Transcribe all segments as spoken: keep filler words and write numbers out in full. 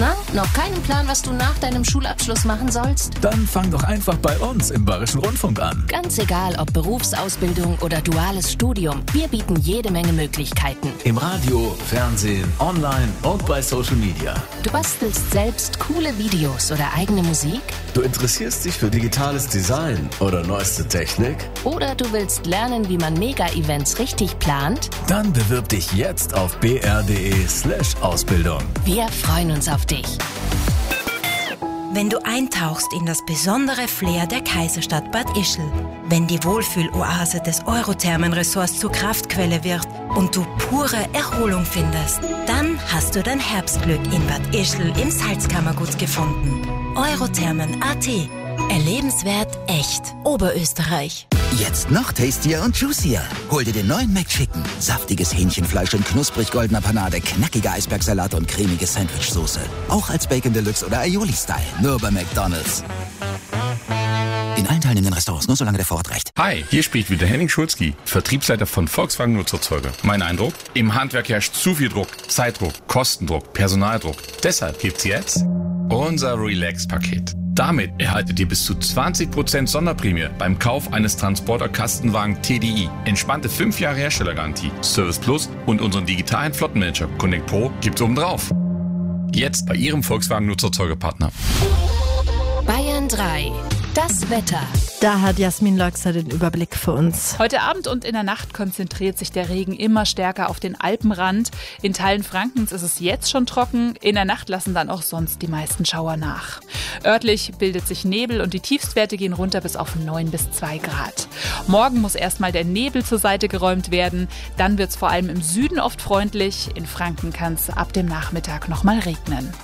Na, noch keinen Plan, was du nach deinem Schulabschluss machen sollst? Dann fang doch einfach bei uns im Bayerischen Rundfunk an. Ganz egal, ob Berufsausbildung oder duales Studium, wir bieten jede Menge Möglichkeiten. Im Radio, Fernsehen, online und bei Social Media. Du bastelst selbst coole Videos oder eigene Musik? Du interessierst dich für digitales Design oder neueste Technik? Oder du willst lernen, wie man Mega-Events richtig plant? Dann bewirb dich jetzt auf b r punkt d e slash Ausbildung. Wir freuen uns auf dich. Wenn du eintauchst in das besondere Flair der Kaiserstadt Bad Ischl, wenn die Wohlfühloase des Eurothermenressorts zur Kraftquelle wird und du pure Erholung findest, dann hast du dein Herbstglück in Bad Ischl im Salzkammergut gefunden. Eurothermen punkt a t. Erlebenswert echt. Oberösterreich. Jetzt noch tastier und juicier. Hol dir den neuen McChicken. Saftiges Hähnchenfleisch in knusprig goldener Panade, knackiger Eisbergsalat und cremige Sandwichsoße. Auch als Bacon Deluxe oder Aioli-Style. Nur bei McDonald's. In allen teilnehmenden Restaurants, nur solange der Vorrat reicht. Hi, hier spricht wieder Henning Schulzki, Vertriebsleiter von Volkswagen Nutzerzeuger. Mein Eindruck? Im Handwerk herrscht zu viel Druck, Zeitdruck, Kostendruck, Personaldruck. Deshalb gibt's jetzt unser Relax-Paket. Damit erhaltet ihr bis zu zwanzig Prozent Sonderprämie beim Kauf eines Transporter-Kastenwagen T D I. Entspannte fünf Jahre Herstellergarantie, Service Plus und unseren digitalen Flottenmanager Connect Pro gibt's obendrauf. Jetzt bei Ihrem Volkswagen Nutzerzeugerpartner. Bayern drei. Das Wetter. Da hat Jasmin Loxer den Überblick für uns. Heute Abend und in der Nacht konzentriert sich der Regen immer stärker auf den Alpenrand. In Teilen Frankens ist es jetzt schon trocken. In der Nacht lassen dann auch sonst die meisten Schauer nach. Örtlich bildet sich Nebel und die Tiefstwerte gehen runter bis auf neun bis zwei Grad. Morgen muss erstmal der Nebel zur Seite geräumt werden. Dann wird es vor allem im Süden oft freundlich. In Franken kann es ab dem Nachmittag nochmal regnen.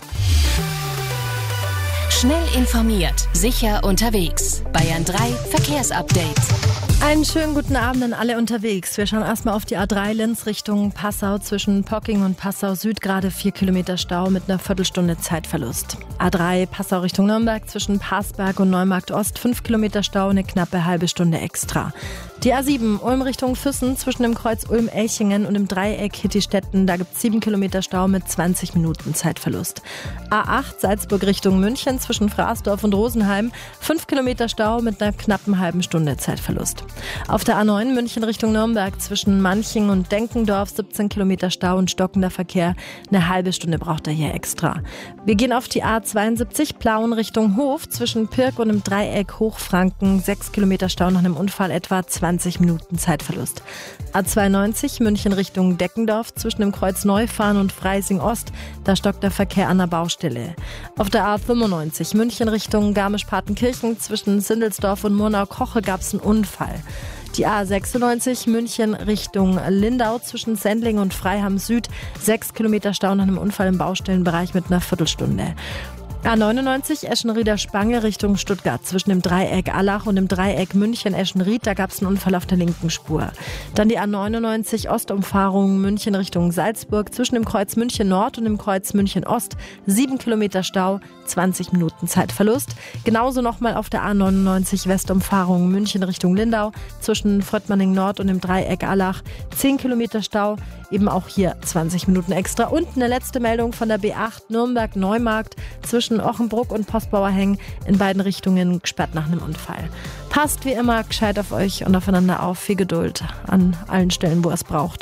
Schnell informiert, sicher unterwegs. Bayern drei Verkehrsupdate. Einen schönen guten Abend an alle unterwegs. Wir schauen erstmal auf die A drei Linz Richtung Passau. Zwischen Pocking und Passau Süd gerade vier Kilometer Stau mit einer Viertelstunde Zeitverlust. A drei Passau Richtung Nürnberg zwischen Parsberg und Neumarkt Ost fünf Kilometer Stau, eine knappe halbe Stunde extra. Die A sieben Ulm Richtung Füssen zwischen dem Kreuz Ulm-Elchingen und dem Dreieck Hittistetten, da gibt es sieben Kilometer Stau mit zwanzig Minuten Zeitverlust. A acht Salzburg Richtung München zwischen Fraßdorf und Rosenheim fünf Kilometer Stau mit einer knappen halben Stunde Zeitverlust. Auf der A neun München Richtung Nürnberg zwischen Manching und Denkendorf siebzehn Kilometer Stau und stockender Verkehr, eine halbe Stunde braucht er hier extra. Wir gehen auf die A zweiundsiebzig Plauen Richtung Hof zwischen Pirk und dem Dreieck Hochfranken sechs Kilometer Stau nach einem Unfall, etwa zwanzig Minuten Zeitverlust. A zweiundneunzig München Richtung Deckendorf zwischen dem Kreuz Neufahren und Freising Ost, da stockt der Verkehr an der Baustelle. Auf der A fünfundneunzig München Richtung Garmisch-Partenkirchen zwischen Sindelsdorf und Murnau-Koche gab es einen Unfall. Die A sechsundneunzig München Richtung Lindau zwischen Sendling und Freiham Süd sechs Kilometer Stau nach einem Unfall im Baustellenbereich mit einer Viertelstunde. A neunundneunzig Eschenrieder-Spange Richtung Stuttgart zwischen dem Dreieck Allach und dem Dreieck München-Eschenried, da gab es einen Unfall auf der linken Spur. Dann die A neunundneunzig Ostumfahrung München Richtung Salzburg zwischen dem Kreuz München Nord und dem Kreuz München Ost sieben Kilometer Stau, zwanzig Minuten Zeitverlust. Genauso nochmal auf der A neunundneunzig Westumfahrung München Richtung Lindau zwischen Fröttmanning Nord und dem Dreieck Allach zehn Kilometer Stau, eben auch hier zwanzig Minuten extra. Und eine letzte Meldung von der B acht Nürnberg-Neumarkt zwischen Ochenbruck und Postbauerhängen in beiden Richtungen gesperrt nach einem Unfall. Passt wie immer gescheit auf euch und aufeinander auf. Viel Geduld an allen Stellen, wo es braucht.